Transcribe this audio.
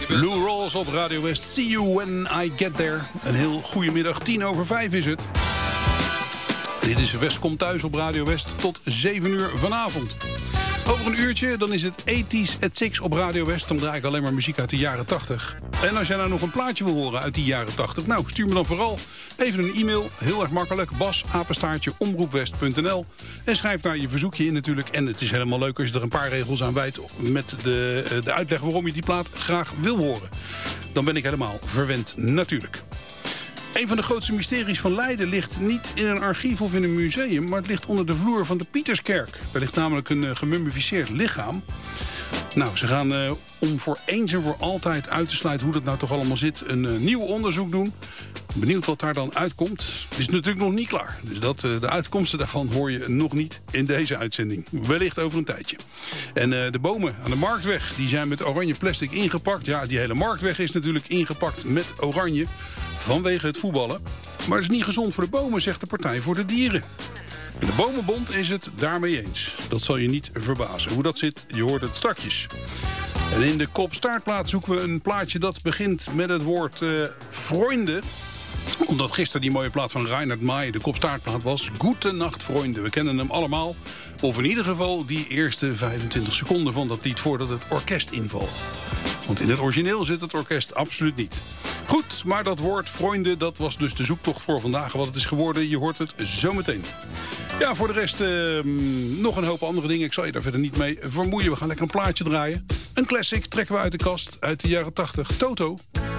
Lou Rawls op Radio West. See you when I get there. Een heel goede middag. 5:10 is het. Dit is West komt thuis op Radio West tot 7 uur vanavond. Over een uurtje dan is het 80s at 6 op Radio West. Dan draai ik alleen maar muziek uit de jaren 80. En als jij nou nog een plaatje wil horen uit die jaren 80... nou, stuur me dan vooral even een e-mail. Heel erg makkelijk. bas@omroepwest.nl. En schrijf daar je verzoekje in natuurlijk. En het is helemaal leuk als je er een paar regels aan wijdt... met de uitleg waarom je die plaat graag wil horen. Dan ben ik helemaal verwend natuurlijk. Een van de grootste mysteries van Leiden ligt niet in een archief of in een museum... maar het ligt onder de vloer van de Pieterskerk. Er ligt namelijk een gemummificeerd lichaam. Nou, ze gaan om voor eens en voor altijd uit te sluiten hoe dat nou toch allemaal zit... een nieuw onderzoek doen. Benieuwd wat daar dan uitkomt. Het is natuurlijk nog niet klaar. Dus de uitkomsten daarvan hoor je nog niet in deze uitzending. Wellicht over een tijdje. En de bomen aan de Marktweg die zijn met oranje plastic ingepakt. Ja, die hele Marktweg is natuurlijk ingepakt met oranje... vanwege het voetballen. Maar het is niet gezond voor de bomen, zegt de Partij voor de Dieren. De Bomenbond is het daarmee eens. Dat zal je niet verbazen. Hoe dat zit, je hoort het strakjes. En in de kop-staartplaat zoeken we een plaatje dat begint met het woord Freunde. Omdat gisteren die mooie plaat van Reinhard May de kop-staartplaat was. Gute Nacht, Freunde. We kennen hem allemaal. Of in ieder geval die eerste 25 seconden van dat lied voordat het orkest invalt. Want in het origineel zit het orkest absoluut niet. Goed, maar dat woord Freunde, dat was dus de zoektocht voor vandaag. Wat het is geworden, je hoort het zometeen. Ja, voor de rest nog een hoop andere dingen. Ik zal je daar verder niet mee vermoeien. We gaan lekker een plaatje draaien. Een classic trekken we uit de kast uit de jaren 80. Toto.